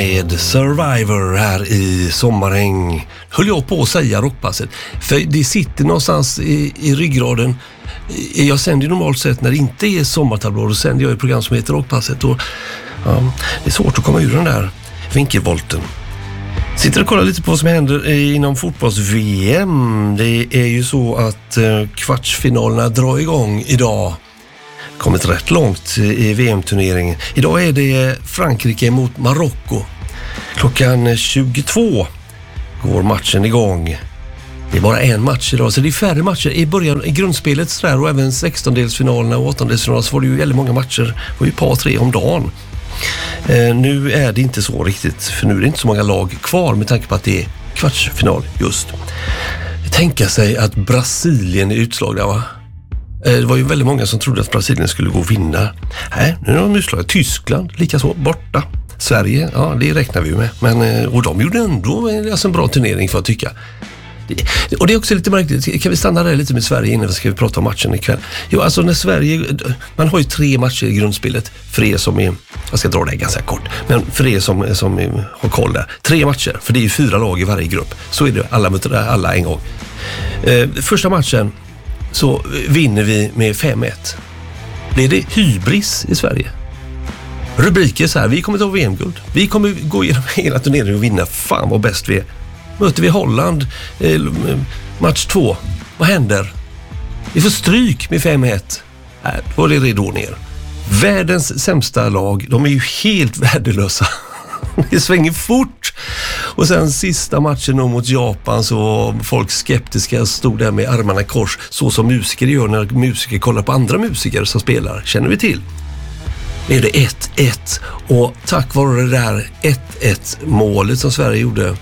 Med Survivor här i Sommarhäng höll jag på att säga rockpasset. För det sitter någonstans i ryggraden. Jag sänder normalt sett när det inte är sommartablå, då sänder jag ett program som heter Rockpasset. Och, ja, det är svårt att komma ur den där vinkelvolten. Sitter och kollar lite på vad som händer inom fotbolls-VM. Det är ju så att kvartsfinalerna drar igång idag. Kommit rätt långt i VM-turneringen. Idag är det Frankrike mot Marocko. Klockan 22 går matchen igång. Det är bara en match idag, så det är färre matcher. I början i grundspelet så där, och även 16-delsfinalerna och 8-delsfinalerna så var det ju väldigt många matcher. Det var ju par 3 om dagen. Nu är det inte så riktigt, för nu är det inte så många lag kvar med tanke på att det är kvartsfinal just. Tänka sig att Brasilien är utslagna, va? Det var ju väldigt många som trodde att Brasilien skulle gå och vinna. Nej, nu är de utslagna. Tyskland, likaså, borta. Sverige, ja, det räknar vi ju med. Men, och de gjorde ändå en bra turnering för att tycka. Och det är också lite märkligt. Kan vi stanna där lite med Sverige innan vi ska prata om matchen ikväll? Jo, alltså när Sverige, man har ju 3 matcher i grundspelet. För er som är, jag ska dra det ganska kort, men för er som har koll där. 3 matcher, för det är ju 4 lag i varje grupp. Så är det, alla möter alla en gång. Första matchen så vinner vi med 5-1. Blir det hybris i Sverige? Rubriker så här: vi kommer ta VM-guld. Vi kommer gå igenom hela turneringen och vinna. Fan vad bäst vi är. Möter vi Holland match 2. Vad händer? Vi får stryk med 5-1. Då är det redan ner. Världens sämsta lag, de är ju helt värdelösa. Det svänger fort. Och sen sista matchen mot Japan så var folk skeptiska, stod där med armarna i kors, så som musiker gör när musiker kollar på andra musiker som spelar. Känner vi till? Det är det 1-1. Och tack vare det där 1-1 målet som Sverige gjorde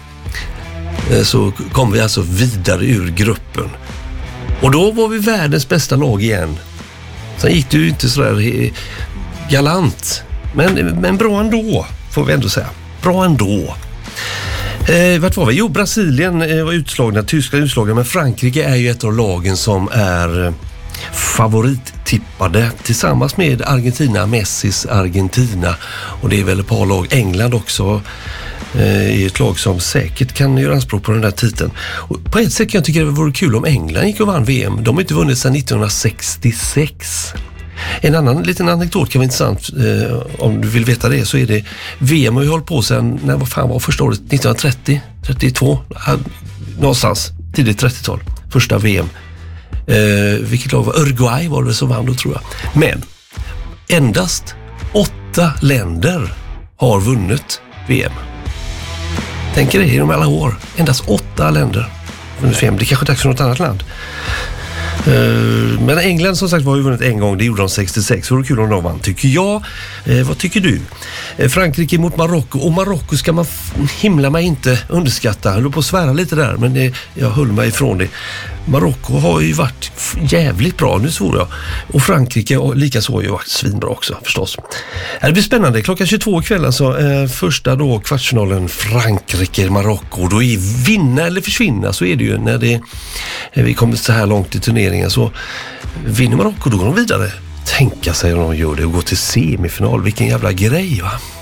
så kom vi alltså vidare ur gruppen. Och då var vi världens bästa lag igen. Sen gick det ju inte sådär galant. Men bra ändå, får vi ändå säga. Bra ändå. Vart var vi? Jo, Brasilien var utslagna, Tyskland utslagna, men Frankrike är ju ett av lagen som är favorittippade tillsammans med Argentina, Messis Argentina, och det är väl ett par lag. England också är ett lag som säkert kan göra anspråk på den där titeln. Och på ett sätt kan jag tycka det vore kul om England gick och vann VM. De har inte vunnit sedan 1966. En annan liten anekdot kan vara intressant, om du vill veta det, så är det VM har ju hållit på sedan, när vad fan var första året? 1930, 32, någonstans tidigt 30-tal, första VM. Vilket lag var? Uruguay var det som vann då, tror jag. Men endast 8 länder har vunnit VM. Tänker det genom alla år. Endast 8 länder har vunnit VM. Det är kanske dags för något annat land. Men England som sagt var ju vunnit en gång. Det gjorde de 66. Så det är kul om de vann, tycker jag. Vad tycker du? Frankrike mot Marocko. Och Marocko ska man himla mig inte underskatta. Jag höll på att svära lite där, men jag höll mig ifrån det. Marocko har ju varit jävligt bra, nu svor jag. Och Frankrike och likaså har ju varit svinbra också, förstås. Det blir spännande. Klockan 22 ikväll alltså. Första då kvartsfinalen Frankrike-Marocko. Då är vinna eller försvinna, så är det ju när vi kommer så här långt i turneringen. Så vinner Marocko, då går de vidare. Tänka sig om de gör det och gå till semifinal. Vilken jävla grej, va?